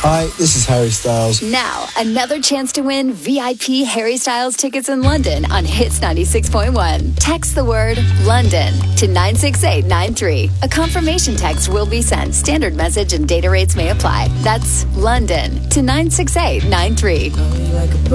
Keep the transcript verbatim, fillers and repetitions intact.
Hi, this is Harry Styles. Now, another chance to win V I P Harry Styles tickets in London on Hits ninety-six point one. Text the word London to nine six eight nine three. A confirmation text will be sent. Standard message and data rates may apply. That's London to nine six eight nine three.